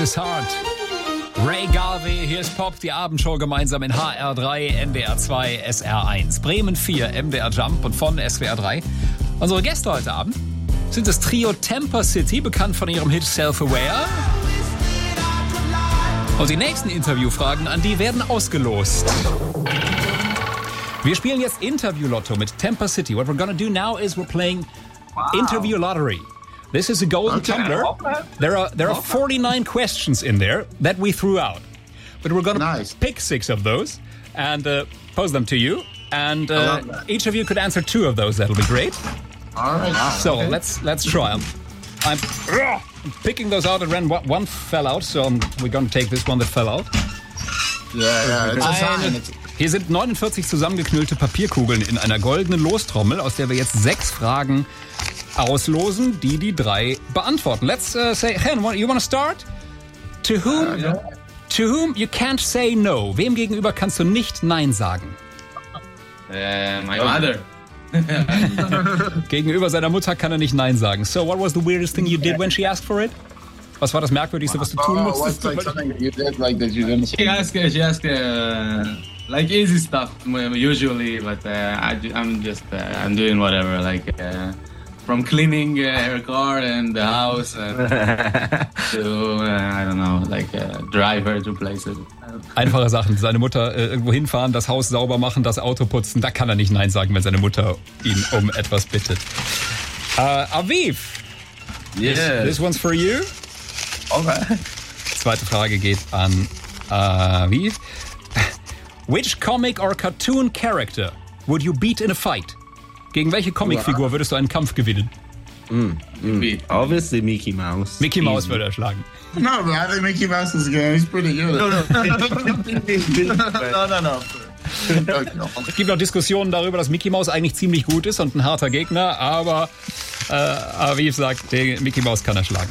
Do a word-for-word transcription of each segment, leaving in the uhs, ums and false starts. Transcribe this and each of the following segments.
is hard. Ray Garvey, hier ist Pop, die Abendshow gemeinsam in H R drei, N D R zwei, S R eins. Bremen vier, M D R Jump und von S W R drei. Unsere Gäste heute Abend sind das Trio Temper City, bekannt von ihrem Hit Self-Aware. Und die nächsten Interviewfragen an die werden ausgelost. Wir spielen jetzt Interview-Lotto mit Temper City. What we're gonna do now is we're playing wow. Interview Lottery. This is a golden okay. tumbler. There are there are forty-nine questions in there that we threw out, but we're going to nice. pick six of those and uh, pose them to you. And uh, each of you could answer two of those. That'll be great. All right. Wow. So okay. let's let's try. I'm, I'm picking those out. At random. One fell out, so I'm, we're going to take this one that fell out. Yeah, yeah. It's a sign. It's Hier sind neunundvierzig zusammengeknüllte Papierkugeln in einer goldenen Lostrommel, aus der wir jetzt sechs Fragen auslosen, die die drei beantworten. Let's uh, say, Hen, you want to start? To whom, uh, yeah. to whom you can't say no. Wem gegenüber kannst du nicht Nein sagen? Uh, my mother. Gegenüber seiner Mutter kann er nicht Nein sagen. So, what was the weirdest thing you did when she asked for it? Was war das Merkwürdigste, was du tun oh, musstest? What's like something that you did like that you didn't She asked, she asked uh, like easy stuff usually, but uh, I, I'm just uh, I'm doing whatever, like uh, from cleaning uh, her car and the house and to uh, I don't know, like uh, drive her to places. Einfache Sachen. Seine Mutter äh, irgendwo hinfahren, das Haus sauber machen, das Auto putzen. Da kann er nicht Nein sagen, wenn seine Mutter ihn um etwas bittet. Uh, Aviv. Yes. This one's for you. Okay. Zweite Frage geht an Aviv. Which comic or cartoon character would you beat in a fight? Gegen welche Comicfigur würdest du einen Kampf gewinnen? Mm, mm. Obviously Mickey Mouse. Mickey Easy. Mouse würde er schlagen. No, but I think Mickey Mouse is good. He's pretty good. No, no. no, no, no. Es gibt noch Diskussionen darüber, dass Mickey Mouse eigentlich ziemlich gut ist und ein harter Gegner, aber äh, Aviv sagt, den Mickey Mouse kann er schlagen.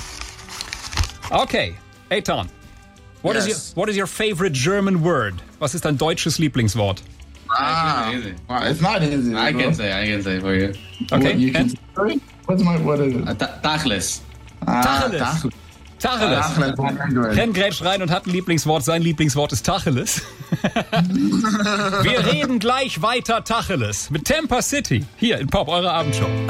Okay, Eitan. What yes. is your What is your favorite German word? Was ist dein deutsches Lieblingswort? Ah, easy. Wow, it's not easy. I bro. can say, I can say for you. Okay. What, you can say? What's my what is it? Uh, ta- Tachlis. Ah, Tacheles. Tacheles. Tacheles. Tacheles. Ken grätscht rein und hat ein Lieblingswort. Sein Lieblingswort ist Tacheles. Wir reden gleich weiter Tacheles mit Temper City. Hier in Pop, eure Abendshow.